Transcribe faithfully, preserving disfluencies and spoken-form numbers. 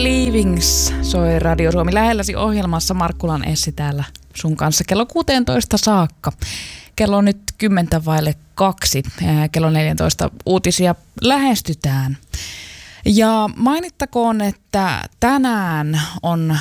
Leavings soi Radio Suomi lähelläsi ohjelmassa. Markkulan Essi täällä sun kanssa kello kuusitoista saakka. Kello on nyt kymmentä vaille kaksi. Kello neljätoista uutisia lähestytään. Ja mainittakoon, että tänään on